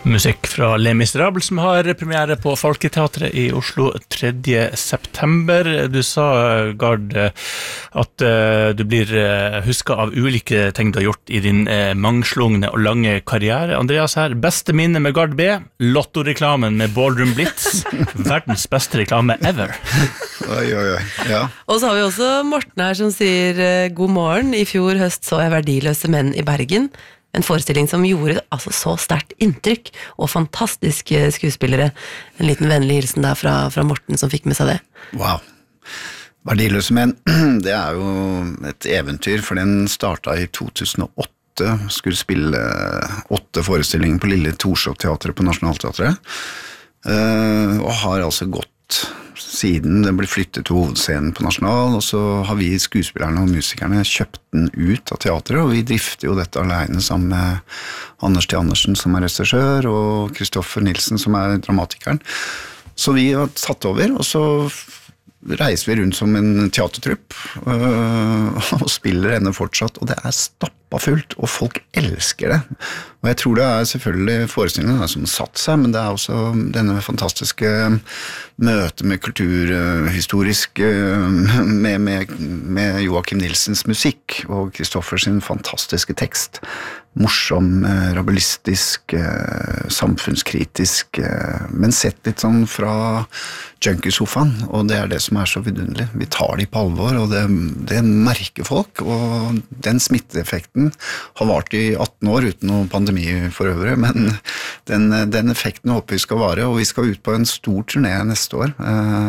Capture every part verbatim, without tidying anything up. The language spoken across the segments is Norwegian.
Musikk fra Les Miserables som har premiere på Folketeatret i Oslo tredje september. Du sa, Gard, at uh, du blir uh, husket av ulike ting du har gjort i din uh, mangslungne og lange karriere. Andreas her, beste minne med Gard B, Lotto-reklamen med Ballroom Blitz, verdens beste reklame ever. Oi, oi, oi, ja. Og så har vi også Morten her som sier uh, god morgen, i fjor høst så jeg Verdiløse menn i Bergen. En forestilling som gjorde altså så sterkt inntrykk, og fantastiske skuespillere. En liten vennlig hilsen der fra, fra Morten som fikk med seg det. Wow. Verdiløse menn, det er jo et eventyr, for den startet i to tusen og åtte, skulle spille åtte forestillinger på Lille Torshov-teatret på Nationalteatret, og har altså gått siden det ble flyttet til hovedscenen på National, og så har vi skuespillerne og musikerne kjøpt den ut av teatret, og vi drifter jo dette alene sammen med Anders T. Andersen som er regissør, og Kristoffer Nilsen som er dramatikeren. Så vi har tatt over, og så reiser vi rundt som en teatertrupp, og spiller ennå fortsatt, og det er stappa fullt, og folk elsker det. Og jeg tror det er selvfølgelig forestillingen som satt seg, men det er også denne fantastiske møtet med kulturhistorisk, med, med, med Joakim Nilsens musikk, og Kristoffer sin fantastiske tekst. Morsom, rabelistisk, samfunnskritisk, men sett litt sånn fra junkie-sofaen, og det er det som er så vidunderlig. Vi tar de på alvor, og det, det merker folk, og den smitteeffekten har vart i atten år uten noen pandemi for øvrig, men den, den effekten håper vi skal vare, og vi skal ut på en stor turné neste år.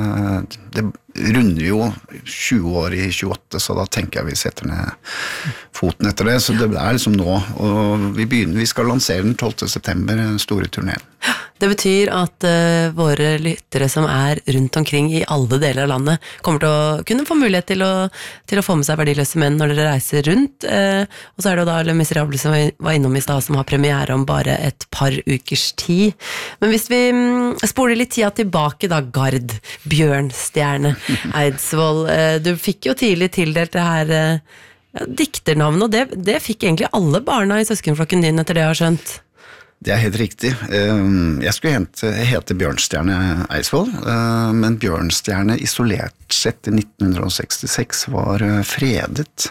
Det runder jo tjue år i tjueåtte, så da tenker jeg vi setter ned foten etter det, så det er liksom nå, og vi begynner, vi skal lansere den tolvte september, den store turneen. Det betyr at uh, våre lyttere som er rundt omkring i alle deler av landet kommer til å kunne få mulighet til å, til å få med seg Verdiløse menn når dere reiser rundt, uh, og så er det jo da Les Miserables som vi var innom i sted, som har premiere om bare et par ukers tid. Men hvis vi um, spoler litt tida tilbake da, Gard, Bjørnstjerne, Eidsvoll, uh, du fikk jo tidlig tildelt det her uh, ja, dikternavnet, og det, det fikk egentlig alle barna i søskenflokken din etter det jeg har skjønt. Det er helt riktig. Jeg skulle hente, hete Bjørnstjerne Eidsvoll, men Bjørnstjerne isolert sett i nitten sekstiseks var fredet.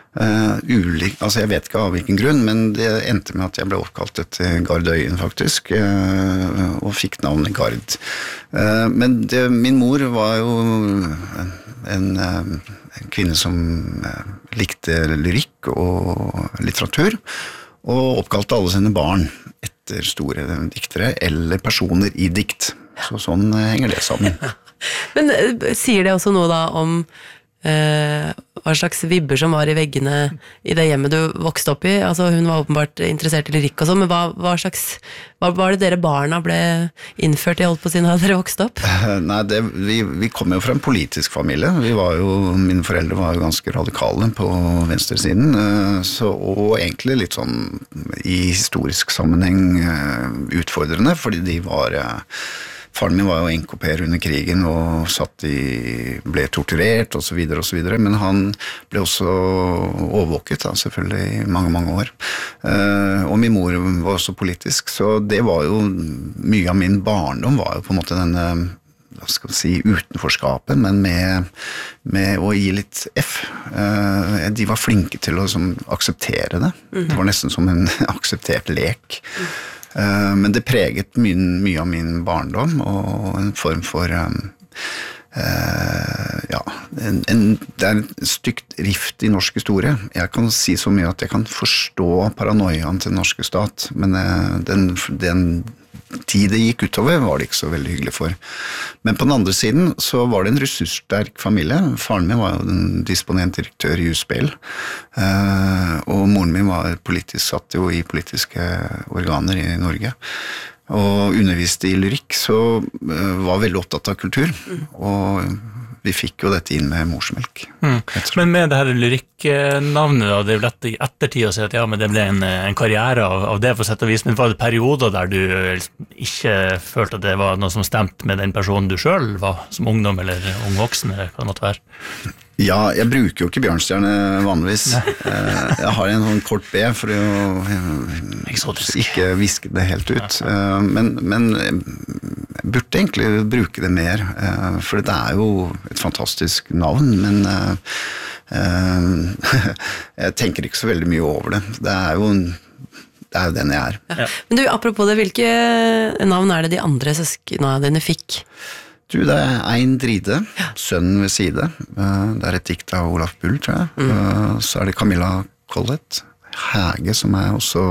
Ulik, altså jeg vet ikke av hvilken grunn, men det endte med at jeg ble oppkalt etter Gard Øyen faktisk, og fikk navnet Gard. Men det, min mor var jo en, en kvinne som likte lyrikk og litteratur, og oppkalte alle sine barn etter store diktere eller personer i dikt. Så sånn henger det sammen. Men sier det også noe da om eh, hva slags vibber som var i veggene i det hjemmet du vokste opp i? Altså hun var åpenbart interessert i lyrikk og sånn, men hva, hva slags hva var det dere barna ble innført i, holdt på sin da dere vokste opp? Nei, det, vi, vi kom jo fra en politisk familie. Vi var jo, mine foreldre var jo ganske radikale på venstresiden, så, og egentlig litt sånn i historisk sammenheng utfordrende, fordi de var faren min var jo N K P-er under krigen og satt i, ble torturert og så videre og så videre, men han ble også overvåket da, selvfølgelig i mange, mange år. Uh, og min mor var også politisk, så det var jo, mye av min barndom var jo på en måte denne, hva skal vi si, utenforskapet, men med, med å gi litt F. Uh, de var flinke til å som, akseptere det. Mm. Det var nesten som en akseptert lek. Uh, men det preget min, mye av min barndom, og en form for um, uh, ja, en, en, det er et stygt rift i norsk historie. Jeg kan si så mye at jeg kan forstå paranoiaen til den norske stat, men uh, den, den tid det gikk utover var det ikke så veldig hyggelig for. Men på den andre siden så var det en ressurssterk familie. Faren min var jo den disponent direktør i U S P L, og moren min var politisk satt jo i politiske organer i Norge, og underviste i lyrikk, så var veldig opptatt av kultur, og vi fikk jo dette inn med morsmelk. Mm. Men med det her lyrikknavnet da, det er jo lett i ettertid å si at ja, men det ble en, en karriere av, av det for sett og vis, men var det perioder der du ikke følte at det var noe som stemte med den personen du selv var, som ungdom eller ung voksen, eller hva det måtte være? Ja, jeg bruker jo ikke Bjørnstjerne vanligvis. Jeg har en sånn kort B for å Eksotisk. ikke viske det helt ut. Men, men jeg burde egentlig bruke det mer, for det er jo et fantastisk navn, men jeg tenker ikke så veldig mye over det. Det er jo, det er jo den jeg er. Ja. Men du, apropos det, hvilke navn er det de andre søskene dine fikk? Du, det er Ein Dride, sønnen ved side. Det er et dikt av Olaf Bull, tror jeg. Mm. Så er det Camilla Collett, Hage, som er også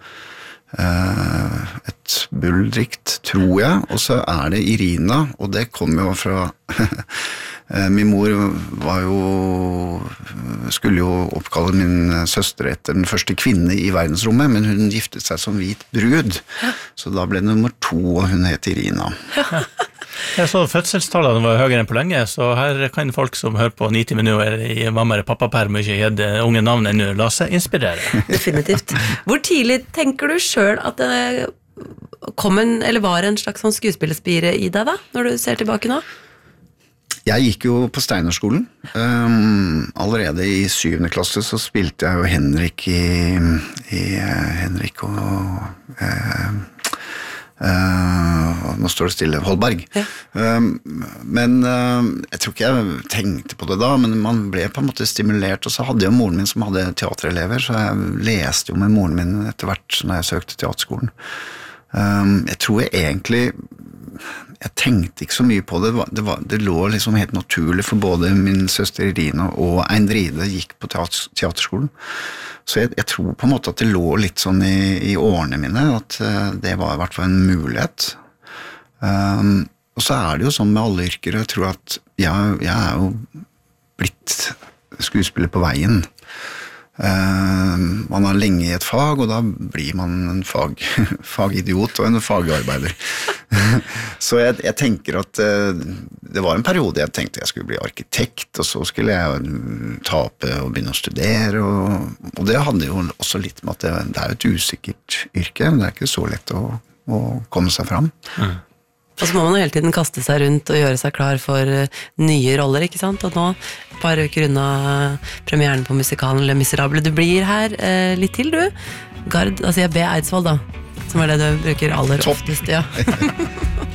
et Bull-dikt, tror jeg. Og så er det Irina, og det kommer jo fra... Min mor var jo, skulle jo oppkalle min søster etter den første kvinne i verdensrommet, men hun giftet seg som hvit brud. Så da ble det nummer to, og hun het Irina. Jeg så fødselstallene var høyere enn på lenge, så her kan folk som hører på nitti minutter i mamma og pappa-perm og ikke gitt unge navn ennå, la seg inspirere. Definitivt. Hvor tidlig tenker du selv at det kom en, eller var en slags sånn skuespillerspire i deg da, når du ser tilbake nå? Jeg gikk jo på Steinerskolen. Um, allerede i syvende klasse så spilte jeg jo Henrik i, i uh, Henrik og uh, uh, nå står det stille, Holberg. Ja. Um, men uh, jeg tror ikke jeg tenkte på det da, men man ble på en måte stimulert, og så hadde jo moren min som hadde teaterelever, så jeg leste jo med moren min etter hvert når jeg søkte teaterskolen. Um, jeg tror jeg egentlig jeg tenkte ikke så mye på det. Det, var, det, var, det lå liksom helt naturlig for både min søster Irina og Ein Dride gikk på teater, teaterskolen. Så jeg, jeg tror på en måte at det lå litt sånn i, i årene mine, at uh, det var i hvert fall en mulighet. Um, og så er det jo sånn med alle yrker, jeg tror at jeg, jeg er jo blitt skuespiller på veien. Uh, man er lenge i et fag, og da blir man en fag, fagidiot og en fagarbeider. Så jeg, jeg tenker at uh, det var en periode jeg tenkte jeg skulle bli arkitekt, og så skulle jeg tape og begynne å studere, og, og det hadde jo også litt med at det, det er et usikkert yrke, det er ikke så lett å, å komme seg fram. Mm. Og så må man jo hele tiden kaste seg rundt og gjøre seg klar for nye roller, ikke sant? Og nå, et par uker unna premieren på musikalen Le Miserable, du blir her eh, litt til, du. Gard, altså jeg B. Eidsvoll da, som er det du bruker aller Topp. oftest, ja.